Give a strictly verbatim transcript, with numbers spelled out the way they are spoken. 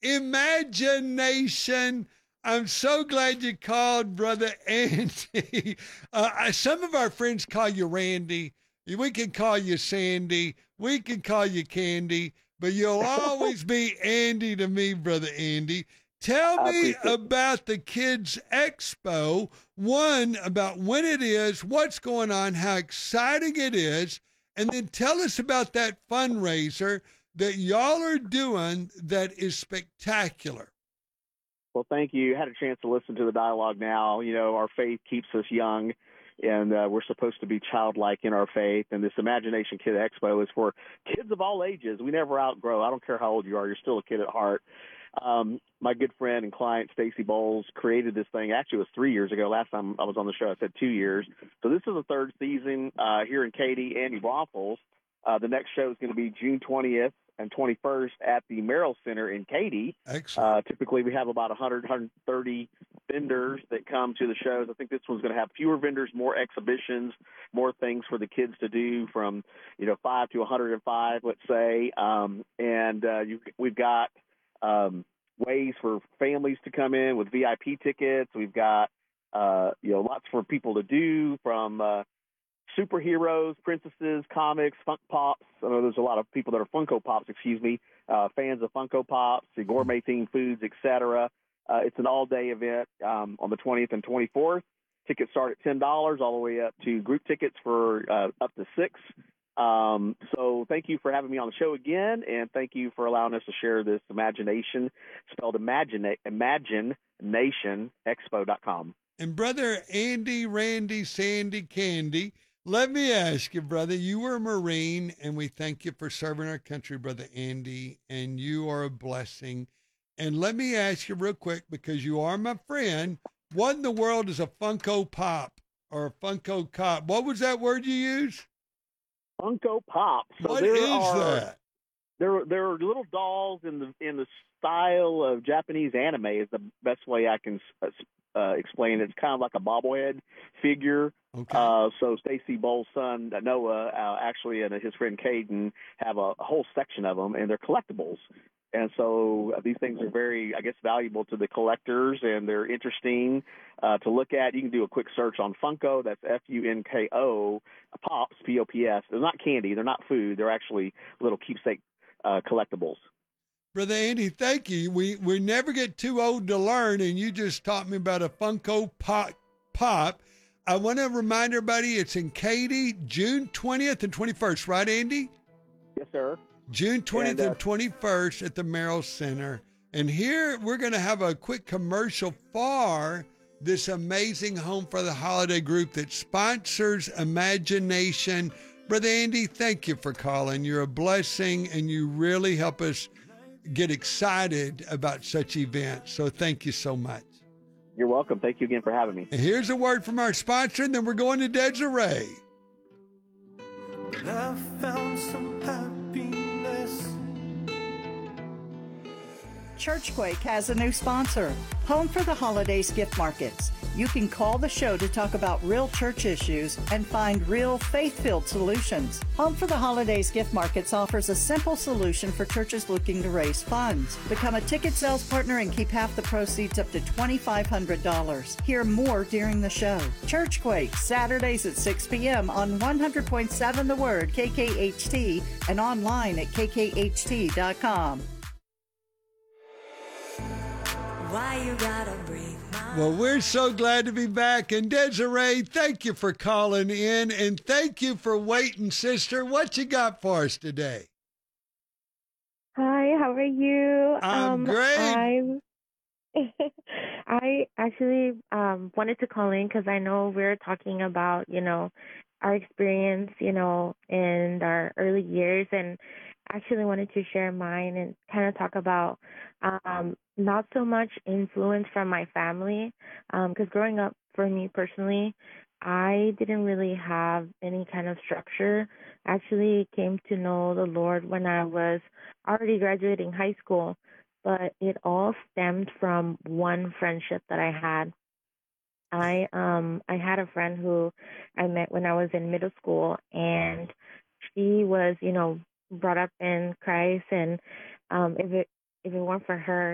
Imagination. I'm so glad you called, Brother Andy. Uh, some of our friends call you Randy. We can call you Sandy. We can call you Candy. But you'll always be Andy to me, Brother Andy. Tell I me appreciate it. about the Kids Expo. One, about when it is, what's going on, how exciting it is. And then tell us about that fundraiser that y'all are doing that is spectacular. Well, thank you. I had a chance to listen to the dialogue now. You know, our faith keeps us young, and uh, we're supposed to be childlike in our faith. And this Imagination Kid Expo is for kids of all ages. We never outgrow. I don't care how old you are. You're still a kid at heart. Um, my good friend and client, Stacy Bowles, created this thing. Actually, it was three years ago. Last time I was on the show, I said two years. So this is the third season uh, here in Katy, Andy Waffles. Uh, the next show is going to be June twentieth and twenty-first at the Merrill Center in Katy. Excellent. Uh, typically, we have about one hundred, one hundred thirty vendors that come to the shows. I think this one's going to have fewer vendors, more exhibitions, more things for the kids to do from, you know, five to one hundred five, let's say. Um, and uh, you, we've got um, ways for families to come in with V I P tickets. We've got, uh, you know, lots for people to do from uh, superheroes, princesses, comics, Funk Pops. I know there's a lot of people that are Funko Pops, excuse me, uh, fans of Funko Pops, the gourmet-themed foods, et cetera. Uh, it's an all-day event um, on the twentieth and twenty-fourth. Tickets start at ten dollars all the way up to group tickets for uh, up to six. Um, so thank you for having me on the show again, and thank you for allowing us to share this imagination, spelled imagine, imagination expo dot com. And Brother Andy, Randy, Sandy, Candy, let me ask you, brother, you were a Marine, and we thank you for serving our country, Brother Andy, and you are a blessing. And let me ask you real quick, because you are my friend, what in the world is a Funko Pop or a Funko Cop? What was that word you used? Funko Pop. So What there is are, that? There, there are little dolls in the in the style of Japanese anime. Is the best way I can uh, uh, explain it. It's kind of like a bobblehead figure. Okay. Uh, so Stacy Bowles' son Noah, uh, actually, and his friend Caden have a, a whole section of them, and they're collectibles. And so uh, these things are very, I guess, valuable to the collectors, and they're interesting uh, to look at. You can do a quick search on Funko. That's F U N K O, Pops, P O P S. They're not candy. They're not food. They're actually little keepsake uh, collectibles. Brother Andy, thank you. We we never get too old to learn, and you just taught me about a Funko Pop. Pop. I want to remind everybody it's in Katy, June twentieth and twenty-first, right, Andy? Yes, sir. June twentieth and, uh, and twenty-first at the Merrill Center. And here we're going to have a quick commercial for this amazing Home for the Holiday group that sponsors Imagination. Brother Andy, thank you for calling. You're a blessing, and you really help us get excited about such events. So thank you so much. You're welcome. Thank you again for having me. And here's a word from our sponsor, and then we're going to Desiree. I found some happiness. Churchquake has a new sponsor, Home for the Holidays Gift Markets. You can call the show to talk about real church issues and find real faith-filled solutions. Home for the Holidays Gift Markets offers a simple solution for churches looking to raise funds. Become a ticket sales partner and keep half the proceeds up to two thousand five hundred dollars. Hear more during the show. Churchquake, Saturdays at six p.m. on one hundred point seven The Word, K K H T, and online at K K H T dot com. Why you gotta break my... Well, we're so glad to be back. And Desiree, thank you for calling in, and thank you for waiting, sister. What you got for us today? Hi, how are you? I'm um, great. I'm I actually um, wanted to call in because I know we're talking about, you know, our experience, you know, in our early years, and actually wanted to share mine and kind of talk about um, not so much influence from my family, because um, growing up for me personally, I didn't really have any kind of structure. Actually came to know the Lord when I was already graduating high school, but it all stemmed from one friendship that I had. I um I had a friend who I met when I was in middle school, and she was, you know, brought up in Christ, and um if it if it weren't for her,